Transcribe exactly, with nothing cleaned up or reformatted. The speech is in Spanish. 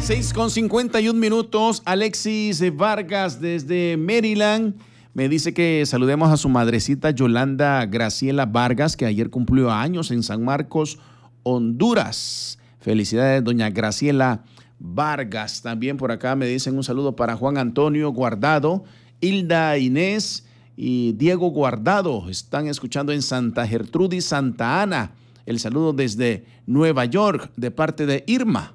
seis con cincuenta y un minutos. Alexis Vargas desde Maryland me dice que saludemos a su madrecita Yolanda Graciela Vargas, que ayer cumplió años en San Marcos, Honduras. Felicidades, doña Graciela Vargas. También por acá me dicen un saludo para Juan Antonio Guardado, Hilda Inés y Diego Guardado. Están escuchando en Santa Gertrudis, Santa Ana. El saludo desde Nueva York de parte de Irma.